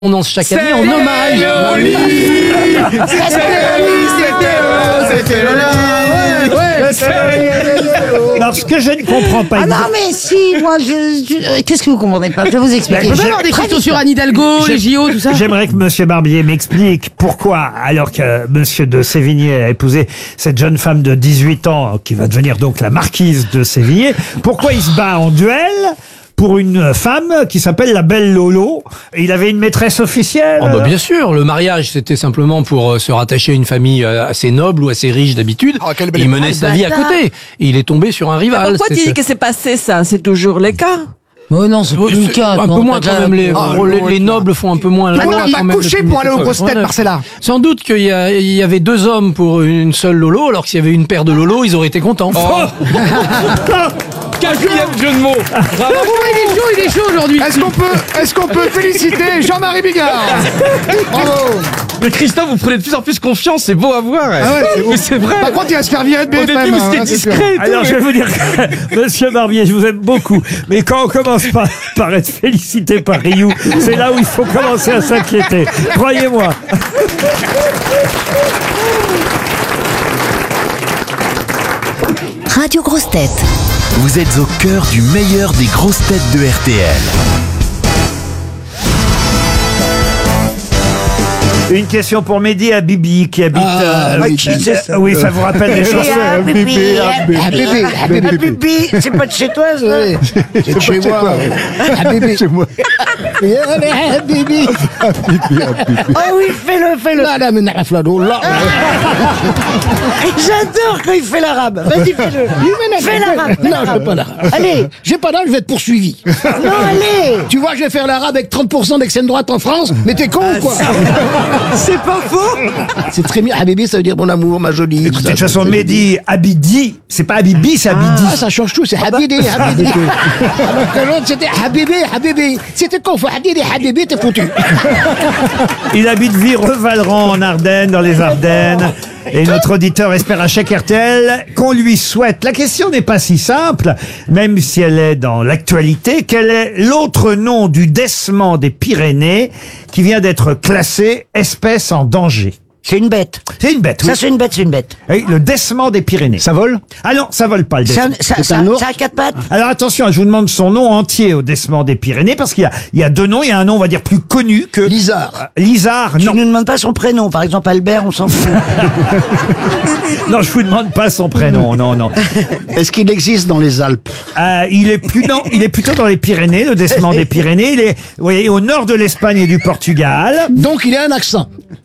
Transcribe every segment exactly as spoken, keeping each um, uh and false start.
On lance chaque année en hommage. Alors, ce que je ne comprends pas... Ah non, mais si, moi, je... je- Qu'est-ce que vous comprenez pas? Je vais vous expliquer. On peut avoir des questions sur Anne Hidalgo, les J O, tout ça. J'aimerais que Monsieur Barbier m'explique pourquoi, alors que Monsieur de Sévigné a épousé cette jeune femme de dix-huit ans, qui va devenir donc la marquise de Sévigné, pourquoi il se bat en duel pour une femme qui s'appelle la belle Lolo. Il avait une maîtresse officielle. Oh bah bien sûr, le mariage c'était simplement pour euh, se rattacher à une famille euh, assez noble ou assez riche d'habitude. Oh, quelle belle Il menait époque. sa vie à côté. Et il est tombé sur un rival. Pourquoi tu C'est- dis que c'est passé ça? C'est toujours le cas. Oh non, c'est Oh, plus le c'est cas. un non, peu moins t'as quand même. Les, Ah, oh, les, non, les nobles font un peu moins. la On loi a quand même couché depuis pour aller aux mille neuf cent grosses têtes, quatre-vingt-neuf. Marcella. Sans doute qu'il y, a- il y avait deux hommes pour une seule Lolo, alors que s'il y avait une paire de Lolo, ils auraient été contents. Quatrième jeu de mots. Bravo, il est chaud, il est chaud aujourd'hui. Est-ce qu'on peut, est-ce qu'on peut féliciter Jean-Marie Bigard? Bravo. Mais Christophe, vous prenez de plus en plus confiance, c'est beau à voir. Ah ouais, c'est beau. Mais c'est vrai. Par contre, il va se faire virer de B Au F M. début, hein, c'était c'est sûr. discret et tout. Alors, je vais vous dire, que, Monsieur Barbier, je vous aime beaucoup, mais quand on commence par, par être félicité par Rioux, c'est là où il faut commencer à s'inquiéter. Croyez-moi. Radio Grosses Têtes. Vous êtes au cœur du meilleur des grosses têtes de R T L. Une question pour Mehdi Habibi qui habite... Ah, euh, oui, qui c'est, ça? oui, ça vous rappelle des choses. Ah, Bibi, ah, bébé, ah, Bibi, c'est pas de chez toi, ça? C'est de chez moi. Habibi. Chez moi. Habibi. Oh oui, fais-le, fais-le. Là, là, mais n'a pas là. J'adore quand il fait l'arabe. Vas-y, fais-le. Fais l'arabe. fais Non, je l'arabe. fais pas l'arabe. Allez. J'ai pas d'âge, je vais être poursuivi. Non, allez. Tu vois, je vais faire l'arabe avec trente pour cent d'extrême droite en France, mais t'es con ou quoi? C'est pas faux. C'est très bien. Habibi, ça veut dire mon amour, ma jolie. Écoutez, de toute façon, Mehdi Habidi, c'est pas Habibi, c'est Habidi. Ah, ça change tout, c'est Habibi, Habibi. Alors que l'autre, c'était Habibi, Habibi. C'était con, faut Habibi, Habibi, t'es foutu. Il habite Vireux-Valran en Ardennes, dans les Ardennes. Et notre auditeur espère un chèque R T L qu'on lui souhaite. La question n'est pas si simple, même si elle est dans l'actualité. Quel est l'autre nom du décement des Pyrénées qui vient d'être classé espèce en danger? C'est une bête. C'est une bête, oui. Ça, c'est une bête, c'est une bête. Oui, le décement des Pyrénées. Ça vole? Ah non, ça vole pas le Ça, décement. ça, C'est ça, un ours? ça a quatre pattes. Alors attention, je vous demande son nom entier au décement des Pyrénées, parce qu'il y a, il y a deux noms. Il y a un nom, on va dire, plus connu que... Lizard. Lizard, Tu non. ne nous demandes pas son prénom. Par exemple, Albert, on s'en fout. Non, je vous demande pas son prénom, non, non. Est-ce qu'il existe dans les Alpes? Euh, il est plus, non, il est plutôt dans les Pyrénées, le décement des Pyrénées. Il est, vous voyez, au nord de l'Espagne et du Portugal. Donc il a un accent.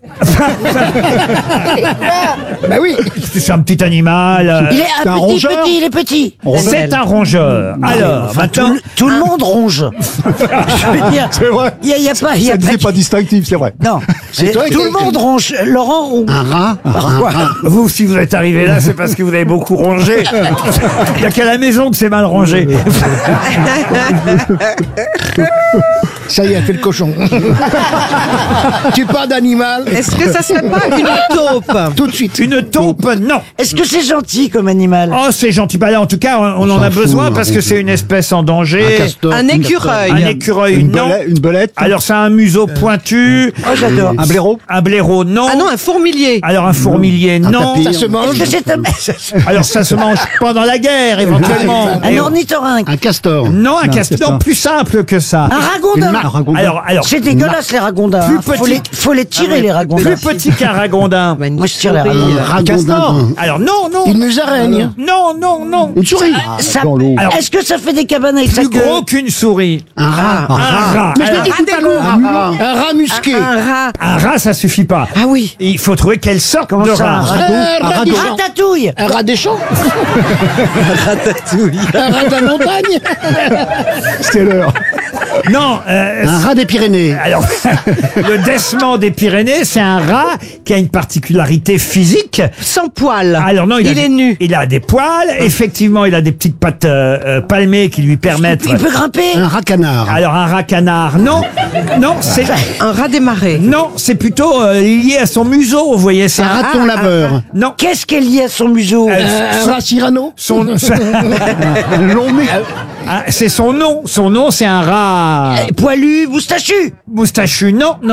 Bah oui. C'est un petit animal. euh, Il est C'est un un petit, rongeur petit, il est petit. C'est un rongeur. Alors, Enfin, maintenant, tout, le- tout le monde ronge. Je veux dire, C'est vrai. il y a, il y a pas, il y a pas. pas distinctif, c'est vrai. Non, C'est toi tout qui- le monde ronge. Laurent ronge. Un rat? Pourquoi vous, si vous êtes arrivé là, c'est parce que vous avez beaucoup rongé. Il n'y a qu'à la maison que c'est mal rongé. Ça y est, fait le cochon. Tu parles d'animal? Est-ce que ça serait pas une taupe? Tout de suite. Une taupe, non. Est-ce que c'est gentil comme animal? Oh, c'est gentil. Bah là, en tout cas, on, on en a besoin parce que c'est une espèce en danger. Un écureuil. Un écureuil, non. Une belette? Alors, ça a un museau pointu. Oh, j'adore. Un blaireau? Un blaireau, non. Ah non, un fourmilier. Alors, un fourmilier, non. Ça se mange? Est-ce que c'est un, Alors, ça se mange pendant la guerre, éventuellement. un ornithorynque? Un castor? Non, un castor. Non, plus simple que ça. Un ragondin? Alors, alors, C'est dégueulasse les ragondins. Plus hein. Faut petit. les, faut les tirer les ragondins. plus petit qu'un ragondin. Moi je tire les ragondins. Un castor? Alors, non, non. Une musaraigne? Non, non, non. Une souris? Ça- Alors, Est-ce que ça fait des cabanes avec sa plus queue? gros qu'une souris. Un rat? Un rat. Mais je l'ai Alors, dit tout à l'heure. Un rat musqué? Un rat. un rat, ça suffit pas. Ah oui. Il faut trouver quelle sorte de ça, un rat. rat Un rat des champs? Ratatouille. Un rat des champs? Un rat de la montagne? C'était l'heure. Non, euh, Un rat des Pyrénées? alors, le décement des Pyrénées, c'est un rat qui a une particularité physique. Sans poils. Alors non, il, a il des- est nu. Il a des poils. Effectivement, il a des petites pattes euh, euh, palmées qui lui permettent. Il peut grimper. Un rat canard? Alors un rat canard, non, non, c'est Un rat des marais. non, c'est plutôt euh, lié à son museau, vous voyez. C'est Un un raton laveur? non. Qu'est-ce qu'elle y a à son museau? Euh, Un rat Cyrano? Son, Un long nez? Ah, c'est son nom. Son nom, c'est un rat Poilu, moustachu. moustachu. Non, non.